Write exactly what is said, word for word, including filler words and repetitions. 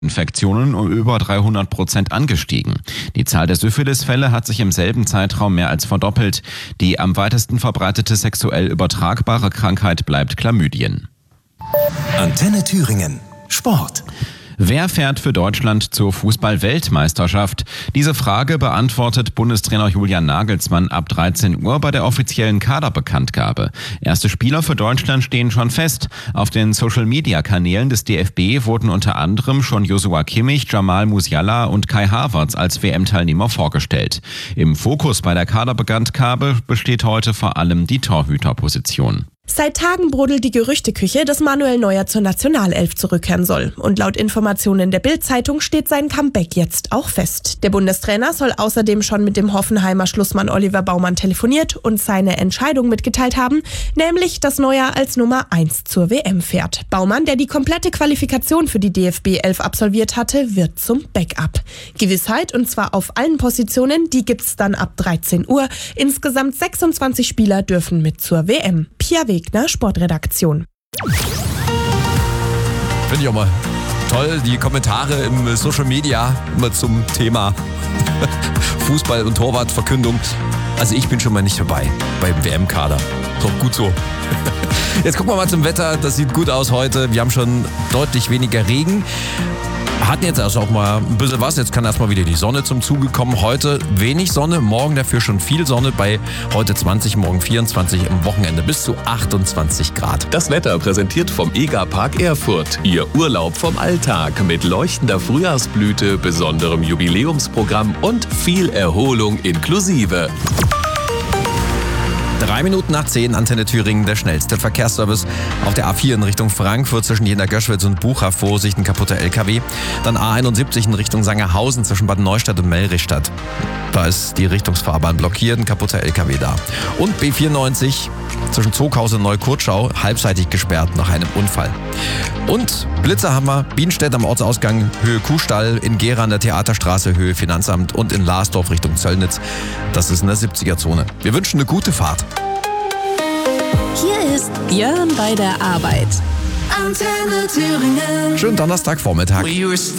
Infektionen um über dreihundert Prozent angestiegen. Die Zahl der Syphilisfälle hat sich im selben Zeitraum mehr als verdoppelt. Die am weitesten verbreitete sexuell übertragbare Krankheit bleibt Chlamydien. Antenne Thüringen. Sport. Wer fährt für Deutschland zur Fußball-Weltmeisterschaft? Diese Frage beantwortet Bundestrainer Julian Nagelsmann ab dreizehn Uhr bei der offiziellen Kaderbekanntgabe. Erste Spieler für Deutschland stehen schon fest. Auf den Social-Media-Kanälen des D F B wurden unter anderem schon Joshua Kimmich, Jamal Musiala und Kai Havertz als W M-Teilnehmer vorgestellt. Im Fokus bei der Kaderbekanntgabe besteht heute vor allem die Torhüterposition. Seit Tagen brodelt die Gerüchteküche, dass Manuel Neuer zur Nationalelf zurückkehren soll. Und laut Informationen der Bild-Zeitung steht sein Comeback jetzt auch fest. Der Bundestrainer soll außerdem schon mit dem Hoffenheimer Schlussmann Oliver Baumann telefoniert und seine Entscheidung mitgeteilt haben, nämlich, dass Neuer als Nummer eins zur W M fährt. Baumann, der die komplette Qualifikation für die D F B elf absolviert hatte, wird zum Backup. Gewissheit, und zwar auf allen Positionen, die gibt's dann ab dreizehn Uhr. Insgesamt sechsundzwanzig Spieler dürfen mit zur W M. Pia Wegner, Sportredaktion. Finde ich auch mal toll, die Kommentare im Social Media immer zum Thema Fußball und Torwartverkündung. Also ich bin schon mal nicht dabei beim W M-Kader. Ist doch gut so. Jetzt gucken wir mal zum Wetter. Das sieht gut aus heute. Wir haben schon deutlich weniger Regen. Hatten jetzt also auch mal ein bisschen was. Jetzt kann erstmal wieder die Sonne zum Zuge kommen. Heute wenig Sonne, morgen dafür schon viel Sonne. Bei heute zwanzig, morgen vierundzwanzig, am Wochenende bis zu achtundzwanzig Grad. Das Wetter präsentiert vom EGA-Park Erfurt. Ihr Urlaub vom Alltag mit leuchtender Frühjahrsblüte, besonderem Jubiläumsprogramm und viel Erholung inklusive. Drei Minuten nach zehn, Antenne Thüringen, der schnellste Verkehrsservice. Auf der A vier in Richtung Frankfurt zwischen Jena-Göschwitz und Bucha, Vorsicht, ein kaputter L K W. Dann A einundsiebzig in Richtung Sangerhausen zwischen Bad Neustadt und Mellrichstadt. Da ist die Richtungsfahrbahn blockiert, ein kaputter L K W da. Und B vierundneunzig zwischen Zoghaus und Neukurtschau, halbseitig gesperrt nach einem Unfall. Und Blitzer haben wir, Bienstedt am Ortsausgang, Höhe Kuhstall, in Gera an der Theaterstraße, Höhe Finanzamt und in Larsdorf Richtung Zöllnitz. Das ist in der siebziger-Zone. Wir wünschen eine gute Fahrt. Hier ist Björn bei der Arbeit. Antenne Thüringen. Schönen Donnerstagvormittag.